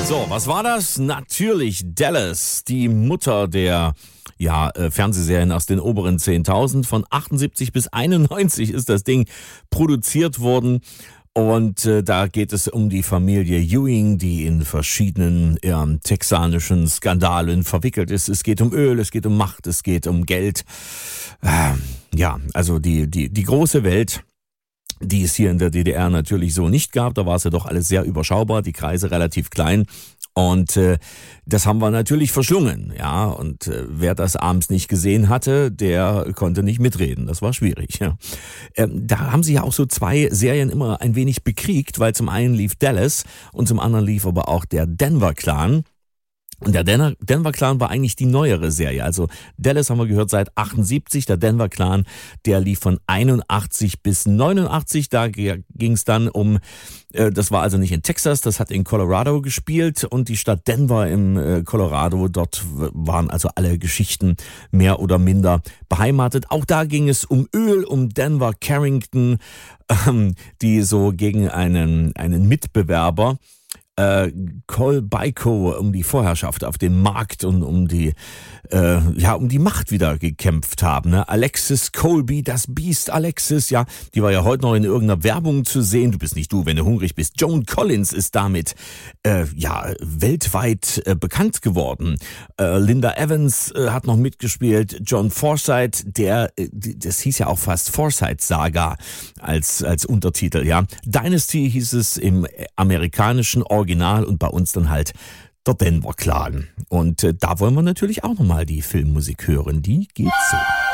So, was war das? Natürlich Dallas, die Mutter der Fernsehserien aus den oberen 10.000. Von 78 bis 91 ist das Ding produziert worden. Und da geht es um die Familie Ewing, die in verschiedenen texanischen Skandalen verwickelt ist. Es geht um Öl, es geht um Macht, es geht um Geld. Also die große Welt, die es hier in der DDR natürlich so nicht gab. Da war es ja doch alles sehr überschaubar, die Kreise relativ klein. Und das haben wir natürlich verschlungen, ja. Und wer das abends nicht gesehen hatte, der konnte nicht mitreden. Das war schwierig, ja. Da haben sie ja auch so zwei Serien immer ein wenig bekriegt, weil zum einen lief Dallas und zum anderen lief aber auch der Denver Clan. Und der Denver Clan war eigentlich die neuere Serie. Also Dallas haben wir gehört seit 78, der Denver Clan, der lief von 81 bis 89. Da ging es dann um, das war also nicht in Texas, das hat in Colorado gespielt und die Stadt Denver im Colorado, dort waren also alle Geschichten mehr oder minder beheimatet. Auch da ging es um Öl, um Denver Carrington, die so gegen einen Mitbewerber Col Baico um die Vorherrschaft auf dem Markt und um die Macht wieder gekämpft haben. Ne? Alexis Colby, das Biest Alexis, ja, die war ja heute noch in irgendeiner Werbung zu sehen. Du bist nicht du, wenn du hungrig bist. Joan Collins ist damit weltweit bekannt geworden. Linda Evans hat noch mitgespielt. John Forsythe, das hieß ja auch fast Forsythe Saga als Untertitel, ja. Dynasty hieß es im amerikanischen Original und bei uns dann halt der Denver Clan. Und da wollen wir natürlich auch nochmal die Filmmusik hören. Die geht so.